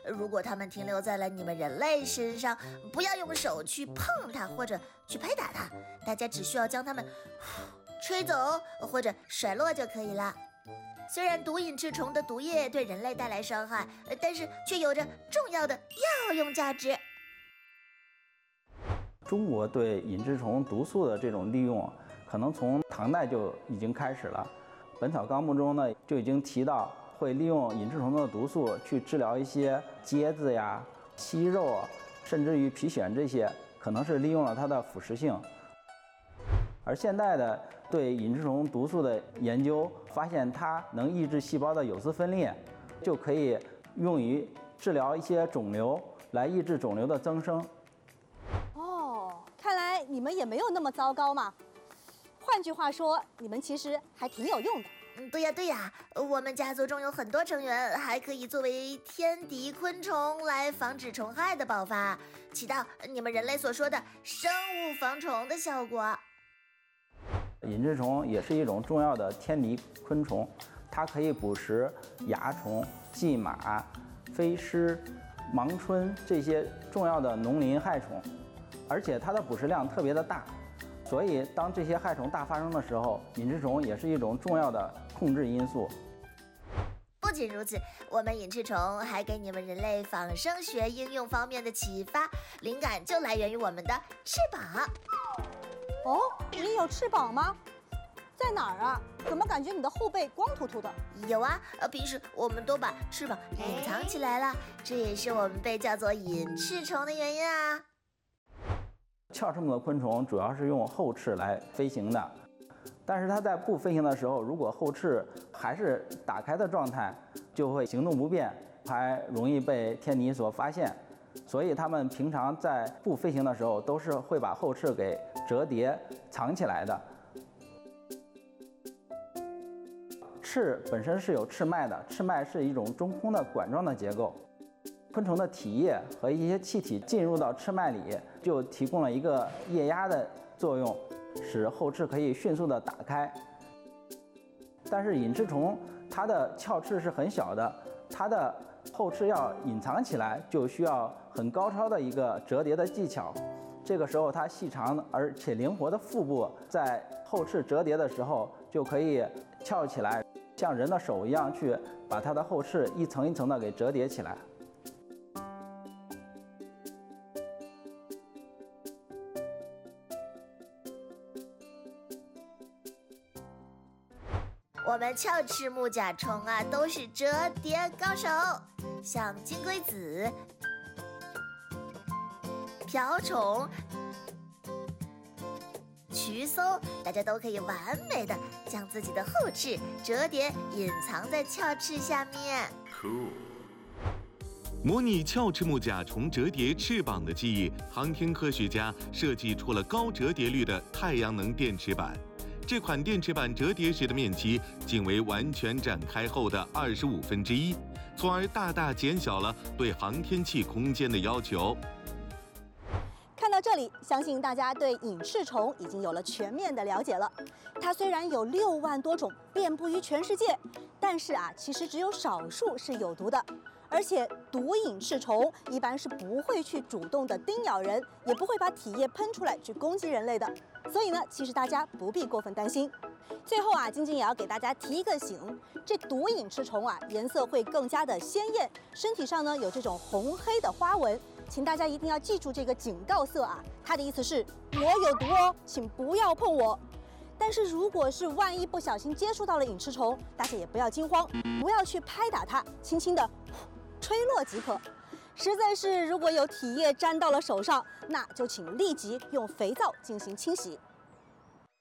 如果它们停留在了你们人类身上，不要用手去碰它或者去拍打它，大家只需要将它们吹走或者甩落就可以了。虽然毒隐翅虫的毒液对人类带来伤害，但是却有着重要的药用价值。 中国对隐翅虫毒素的这种利用，可能从唐代就已经开始了。《本草纲目》中呢就已经提到，会利用隐翅虫的毒素去治疗一些疖子呀、息肉啊，甚至于皮癣这些，可能是利用了它的腐蚀性。而现代的对隐翅虫毒素的研究发现，它能抑制细胞的有丝分裂，就可以用于治疗一些肿瘤，来抑制肿瘤的增生。 哦，看来你们也没有那么糟糕嘛。换句话说，你们其实还挺有用的。 对呀，我们家族中有很多成员还可以作为天敌昆虫来防止虫害的爆发，起到你们人类所说的生物防虫的效果。 隐翅虫也是一种重要的天敌昆虫，它可以捕食蚜虫、蓟马、飞虱、盲蝽这些重要的农林害虫，而且它的捕食量特别的大，所以当这些害虫大发生的时候，隐翅虫也是一种重要的控制因素。 不仅如此，我们隐翅虫还给你们人类仿生学应用方面的启发，灵感就来源于我们的翅膀。 哦，你有翅膀吗？在哪儿啊？怎么感觉你的后背光秃秃的？ 有啊，平时我们都把翅膀隐藏起来了，这也是我们被叫做隐翅虫的原因啊。 鞘翅目的昆虫主要是用后翅来飞行的，但是它在不飞行的时候，如果后翅还是打开的状态，就会行动不便，还容易被天敌所发现。所以它们平常在不飞行的时候，都是会把后翅给折叠藏起来的。翅本身是有翅脉的，翅脉是一种中空的管状的结构。昆虫的体液和一些气体进入到翅脉里，就提供了一个液压的作用，使后翅可以迅速的打开。但是隐翅虫它的鞘翅是很小的，它的后翅要隐藏起来，就需要很高超的一个折叠的技巧。这个时候，它细长而且灵活的腹部在后翅折叠的时候，就可以翘起来，像人的手一样去把它的后翅一层一层的给折叠起来。 我们鞘翅目甲虫啊，都是折叠高手，像金龟子、瓢虫、渠松，大家都可以完美的将自己的后翅折叠隐藏在鞘翅下面。 模拟鞘翅目甲虫折叠翅膀的记忆，航天科学家设计出了高折叠率的太阳能电池板。这款电池板折叠时的面积仅为完全展开后的1/25，从而大大减小了对航天器空间的要求。 看到这里，相信大家对隐翅虫已经有了全面的了解了。它虽然有6万多种，遍布于全世界，但是其实只有少数是有毒的。而且毒隐翅虫一般是不会去主动的叮咬人，也不会把体液喷出来去攻击人类的。所以呢，其实大家不必过分担心。最后晶晶也要给大家提一个醒，这毒隐翅虫颜色会更加的鲜艳，身体上呢有这种红黑的花纹，请大家一定要记住这个警告色它的意思是我有毒哦，请不要碰我。但是如果是万一不小心接触到了隐翅虫，大家也不要惊慌，不要去拍打它，轻轻的吹落即可。实在是如果有体液沾到了手上，那就请立即用肥皂进行清洗。